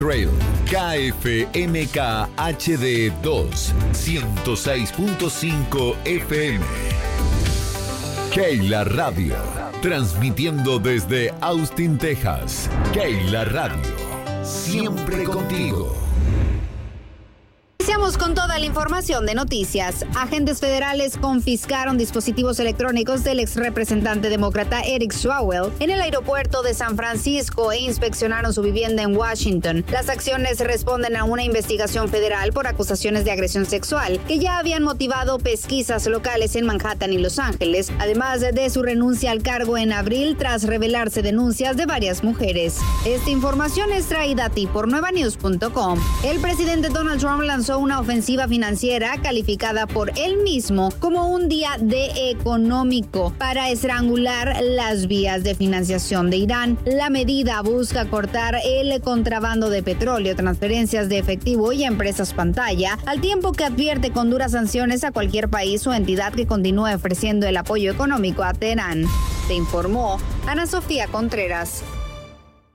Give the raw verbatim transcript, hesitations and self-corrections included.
Trail K F M K H D dos, ciento seis punto cinco F M. Keila Radio, transmitiendo desde Austin, Texas. Keila Radio, siempre contigo. Iniciamos con toda la información de noticias. Agentes federales confiscaron dispositivos electrónicos del ex representante demócrata Eric Swalwell en el aeropuerto de San Francisco e inspeccionaron su vivienda en Washington. Las acciones responden a una investigación federal por acusaciones de agresión sexual que ya habían motivado pesquisas locales en Manhattan y Los Ángeles, además de su renuncia al cargo en abril tras revelarse denuncias de varias mujeres. Esta información es traída a ti por nueva news punto com. El presidente Donald Trump lanzó una ofensiva financiera calificada por él mismo como un día de económico para estrangular las vías de financiación de Irán. La medida busca cortar el contrabando de petróleo, transferencias de efectivo y empresas pantalla, al tiempo que advierte con duras sanciones a cualquier país o entidad que continúe ofreciendo el apoyo económico a Teherán. Te informó Ana Sofía Contreras.